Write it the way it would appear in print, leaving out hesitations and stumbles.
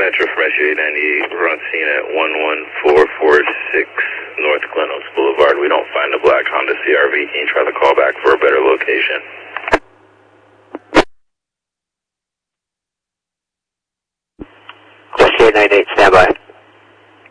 Metro Fresh 898, we're on scene at 11446 North Glen Oaks Boulevard. We don't find the black Honda CRV. Can you try to call back for a better location? Fresh 898, stand by.